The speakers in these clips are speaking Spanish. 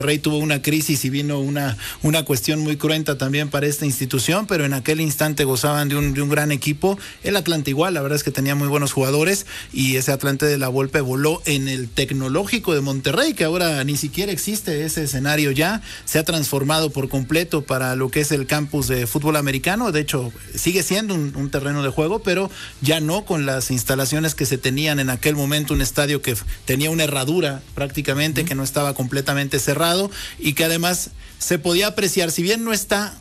Monterrey tuvo una crisis y vino una cuestión muy cruenta también para esta institución, pero en aquel instante gozaban de un gran equipo. El Atlante igual, la verdad es que tenía muy buenos jugadores, y ese Atlante de la Volpe voló en el Tecnológico de Monterrey, que ahora ni siquiera existe ese escenario ya, se ha transformado por completo para lo que es el campus de fútbol americano. De hecho, sigue siendo un terreno de juego, pero ya no con las instalaciones que se tenían en aquel momento, un estadio que tenía una herradura prácticamente, que no estaba completamente cerrado, y que además se podía apreciar, si bien no está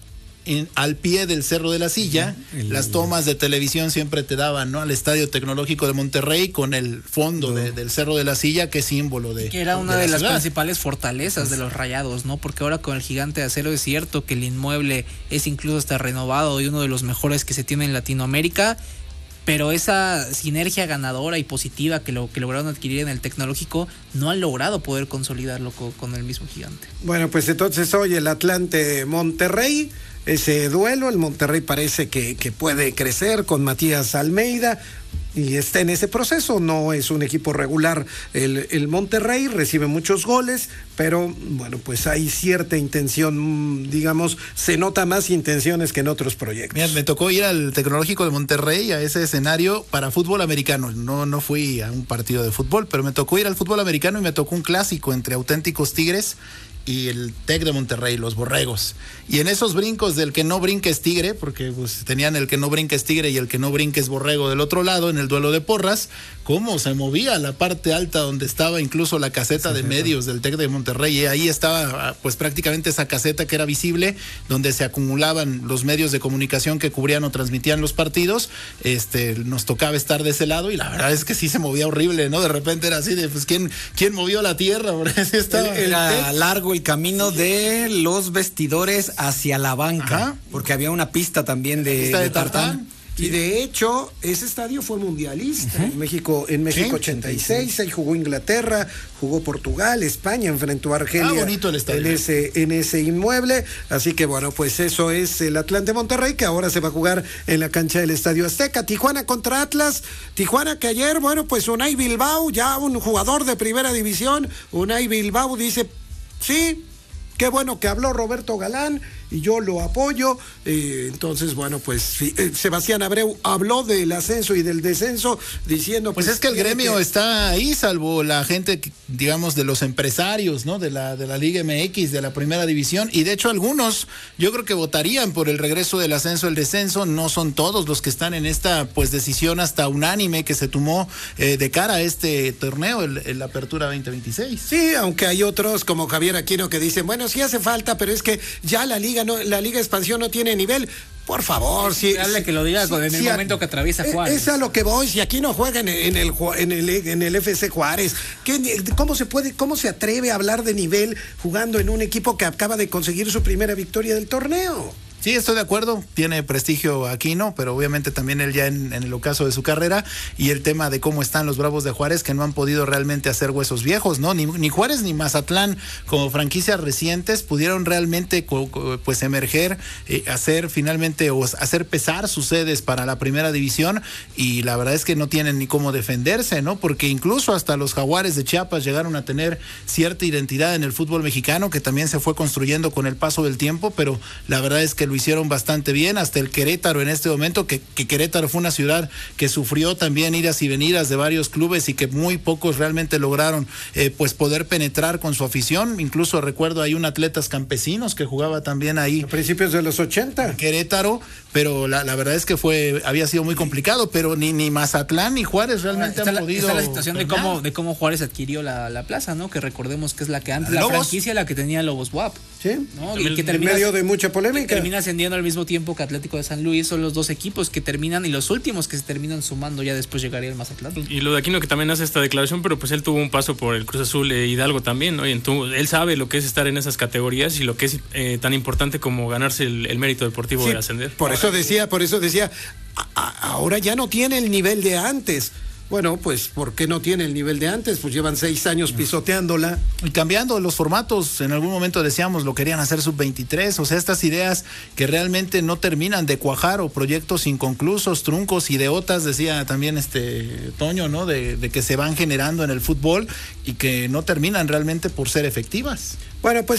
al pie del Cerro de la Silla, las tomas de televisión siempre te daban, ¿no?, al Estadio Tecnológico de Monterrey con el fondo del Cerro de la Silla, que es símbolo de... Que era una de las principales fortalezas de los Rayados, ¿no? Porque ahora con el Gigante de Acero es cierto que el inmueble es incluso hasta renovado y uno de los mejores que se tiene en Latinoamérica, pero esa sinergia ganadora y positiva que lograron adquirir en el Tecnológico no han logrado poder consolidarlo con el mismo Gigante. Bueno, pues entonces hoy el Atlante Monterrey, ese duelo, el Monterrey parece que puede crecer con Matías Almeida y está en ese proceso. No es un equipo regular el Monterrey, recibe muchos goles, pero bueno, pues hay cierta intención, digamos, se nota más intenciones que en otros proyectos. Mira, me tocó ir al Tecnológico de Monterrey, a ese escenario para fútbol americano. No fui a un partido de fútbol, pero me tocó ir al fútbol americano y me tocó un clásico entre auténticos Tigres y el Tec de Monterrey, los Borregos. Y en esos brincos del que no brinque es Tigre, porque pues tenían el que no brinque es Tigre y el que no brinque es Borrego del otro lado, en el duelo de porras, cómo se movía la parte alta donde estaba incluso la caseta de medios del Tec de Monterrey, y ahí estaba pues prácticamente esa caseta que era visible, donde se acumulaban los medios de comunicación que cubrían o transmitían los partidos. Nos tocaba estar de ese lado, y la verdad es que sí se movía horrible, ¿no? De repente era así de, pues, ¿quién movió la tierra? Porque sí estaba era largo el camino de los vestidores hacia la banca. Ajá. Porque había una pista también de tartán. Y de hecho, ese estadio fue mundialista. En México 86, ahí jugó Inglaterra, jugó Portugal, España, enfrentó a Argelia bonito el estadio. en ese inmueble. Así que bueno, pues eso es el Atlante Monterrey, que ahora se va a jugar en la cancha del Estadio Azteca. Tijuana contra Atlas. Tijuana, que ayer, bueno, pues Unai Bilbao, ya un jugador de primera división, Unai Bilbao dice, sí, qué bueno que habló Roberto Galán y yo lo apoyo. Entonces, bueno, pues Sebastián Abreu habló del ascenso y del descenso, diciendo... Pues es que el gremio está ahí, salvo la gente, digamos, de los empresarios, ¿no? De la Liga MX, de la primera división, y de hecho algunos, yo creo que votarían por el regreso del ascenso, el descenso. No son todos los que están en esta, pues, decisión hasta unánime que se tomó de cara a este torneo, la Apertura 2026. Sí, aunque hay otros como Javier Aquino que dicen, bueno, sí hace falta, pero es que ya la Liga Expansión no tiene nivel. Por favor, dale que lo diga en el momento que atraviesa Juárez. Es a lo que voy. Si aquí no juega en el FC Juárez, ¿cómo se atreve a hablar de nivel jugando en un equipo que acaba de conseguir su primera victoria del torneo? Sí, estoy de acuerdo, tiene prestigio Aquino, pero obviamente también él ya en el ocaso de su carrera, y el tema de cómo están los Bravos de Juárez, que no han podido realmente hacer huesos viejos, ¿no? Ni Juárez ni Mazatlán, como franquicias recientes, pudieron realmente pues emerger, hacer finalmente o hacer pesar sus sedes para la primera división, y la verdad es que no tienen ni cómo defenderse, ¿no? Porque incluso hasta los Jaguares de Chiapas llegaron a tener cierta identidad en el fútbol mexicano, que también se fue construyendo con el paso del tiempo, pero la verdad es que lo hicieron bastante bien. Hasta el Querétaro en este momento, que Querétaro fue una ciudad que sufrió también idas y venidas de varios clubes y que muy pocos realmente lograron pues poder penetrar con su afición. Incluso recuerdo hay un Atletas Campesinos que jugaba también ahí a principios de los 80 Querétaro, pero la verdad es que había sido muy complicado, pero ni Mazatlán ni Juárez realmente han podido. Está la situación de cómo Juárez adquirió la plaza, ¿no? Que recordemos que es la que antes la franquicia, la que tenía Lobos WAP. Sí, ¿no? Y que en medio de mucha polémica. Termina ascendiendo al mismo tiempo que Atlético de San Luis. Son los dos equipos que terminan, y los últimos que se terminan sumando, ya después llegaría el Mazatlán. Y lo de Aquino, que también hace esta declaración, pero pues él tuvo un paso por el Cruz Azul Hidalgo también, ¿no? Y él sabe lo que es estar en esas categorías y lo que es tan importante como ganarse el mérito deportivo de ascender. Por eso decía, ahora ya no tiene el nivel de antes. Bueno, pues, ¿por qué no tiene el nivel de antes? Pues llevan 6 años pisoteándola. Y cambiando los formatos, en algún momento decíamos, lo querían hacer sub-23, o sea, estas ideas que realmente no terminan de cuajar, o proyectos inconclusos, truncos, ideotas, decía también Toño, ¿no? De que se van generando en el fútbol y que no terminan realmente por ser efectivas. Bueno, pues